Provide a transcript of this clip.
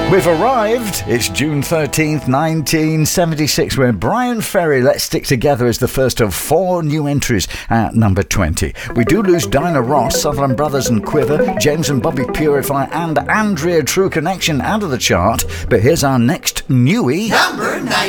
We've arrived. It's June 13th, 1976, where Brian Ferry, Let's Stick Together, is the first of 4 new entries at number 20. We do lose Dinah Ross, Sutherland Brothers and Quiver, James and Bobby Purify, and Andrea True Connection out of the chart. But here's our next newie. Number 9.